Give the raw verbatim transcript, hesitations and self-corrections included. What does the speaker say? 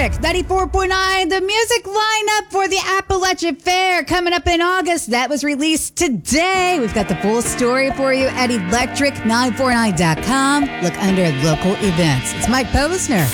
Electric, ninety-four point nine, the music lineup for the Appalachian Fair coming up in August. That was released today. We've got the full story for you at electric nine four nine dot com. Look under local events. It's Mike Posner.